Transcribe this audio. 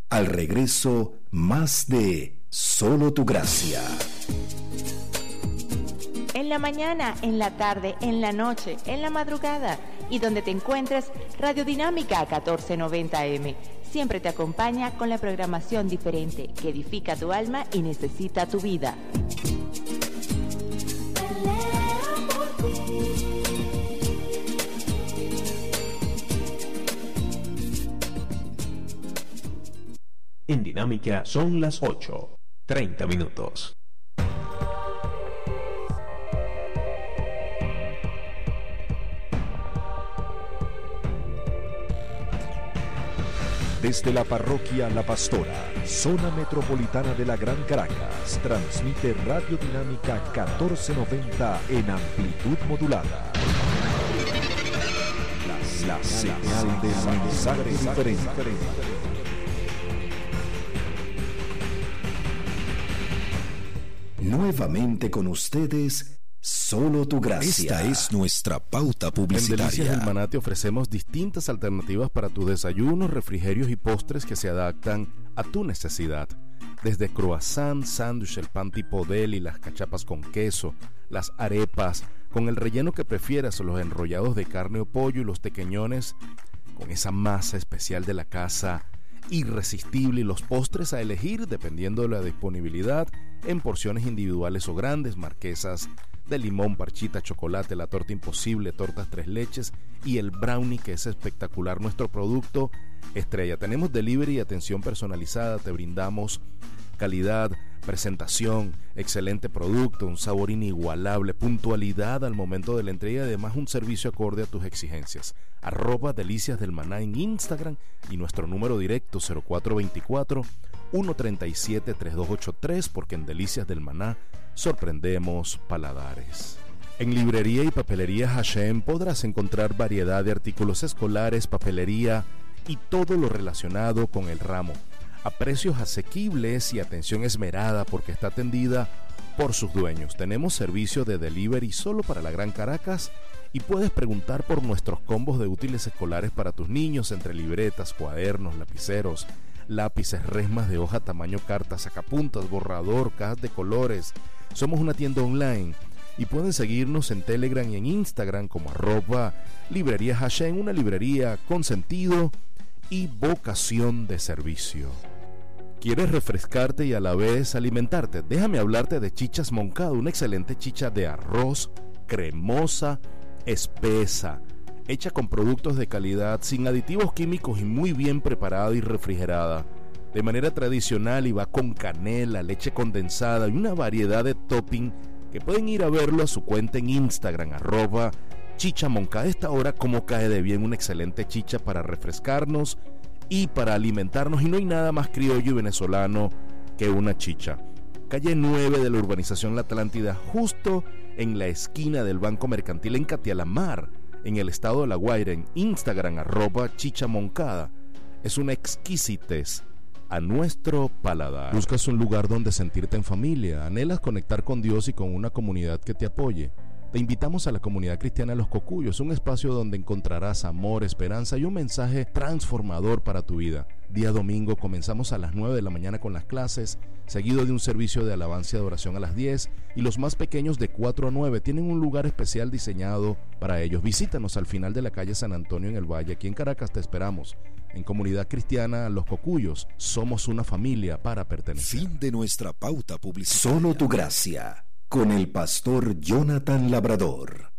Al regreso, más de Solo tu Gracia. En la mañana, en la tarde, en la noche, en la madrugada y donde te encuentres, Radio Dinámica 1490M. Siempre te acompaña con la programación diferente que edifica tu alma y necesita tu vida. En Dinámica son las 8:30. Desde la parroquia La Pastora, zona metropolitana de la Gran Caracas, transmite Radio Dinámica 1490 en amplitud modulada. La señal del mensaje diferente. Nuevamente con ustedes, Solo tu Gracia. Esta es nuestra pauta publicitaria. En Delicias del Maná te ofrecemos distintas alternativas para tus desayunos, refrigerios y postres que se adaptan a tu necesidad. Desde croissant, sándwich, el pan tipo deli, las cachapas con queso, las arepas, con el relleno que prefieras, o los enrollados de carne o pollo y los tequeñones con esa masa especial de la casa, irresistible, y los postres a elegir dependiendo de la disponibilidad en porciones individuales o grandes, marquesas de limón, parchita, chocolate, la torta imposible, tortas tres leches y el brownie, que es espectacular, nuestro producto estrella. Tenemos delivery y atención personalizada, te brindamos calidad, presentación, excelente producto, un sabor inigualable, puntualidad al momento de la entrega y además un servicio acorde a tus exigencias. @Delicias del Maná en Instagram y nuestro número directo 0424-137-3283, porque en Delicias del Maná sorprendemos paladares. En librería y papelería Hashem podrás encontrar variedad de artículos escolares, papelería y todo lo relacionado con el ramo, a precios asequibles y atención esmerada porque está atendida por sus dueños. Tenemos servicio de delivery solo para la Gran Caracas y puedes preguntar por nuestros combos de útiles escolares para tus niños, entre libretas, cuadernos, lapiceros, lápices, resmas de hoja tamaño carta, sacapuntas, borrador, cajas de colores. Somos una tienda online y pueden seguirnos en Telegram y en Instagram como @librería Hashem, una librería con sentido y vocación de servicio. ¿Quieres refrescarte y a la vez alimentarte? Déjame hablarte de Chichas Moncada, una excelente chicha de arroz, cremosa, espesa, hecha con productos de calidad, sin aditivos químicos y muy bien preparada y refrigerada, de manera tradicional, y va con canela, leche condensada y una variedad de topping que pueden ir a verlo a su cuenta en Instagram, Chicha Moncada. A esta hora, como cae de bien una excelente chicha para refrescarnos y para alimentarnos, y no hay nada más criollo y venezolano que una chicha. Calle 9 de la urbanización La Atlántida, justo en la esquina del Banco Mercantil en Catialamar, en el estado de La Guaira. En Instagram, @Chicha Moncada. Es una exquisitez a nuestro paladar. ¿Buscas un lugar donde sentirte en familia? ¿Anhelas conectar con Dios y con una comunidad que te apoye? Te invitamos a la comunidad cristiana Los Cocuyos, un espacio donde encontrarás amor, esperanza y un mensaje transformador para tu vida. Día domingo comenzamos a las 9 de la mañana con las clases, seguido de un servicio de alabanza y adoración a las 10, y los más pequeños de 4 a 9 tienen un lugar especial diseñado para ellos. Visítanos al final de la calle San Antonio en el Valle. Aquí en Caracas te esperamos. En Comunidad Cristiana Los Cocuyos, somos una familia para pertenecer. Fin de nuestra pauta publicitaria. Solo tu Gracia, con el pastor Jonathan Labrador.